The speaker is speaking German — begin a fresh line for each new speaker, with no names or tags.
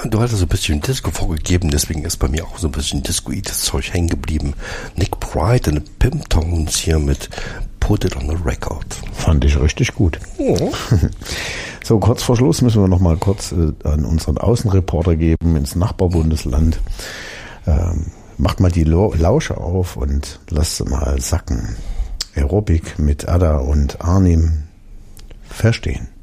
du hattest so ein bisschen Disco vorgegeben, deswegen ist bei mir auch so ein bisschen Disco-iges Zeug hängen geblieben. Nick Pride and the Pimptones hier mit Put It on the Record.
Fand ich richtig gut.
Ja.
So, kurz vor Schluss müssen wir noch mal kurz an unseren Außenreporter geben ins Nachbarbundesland. Macht mal die Lausche auf und lasst sie mal sacken. Aerobic mit Ada und Arnim verstehen.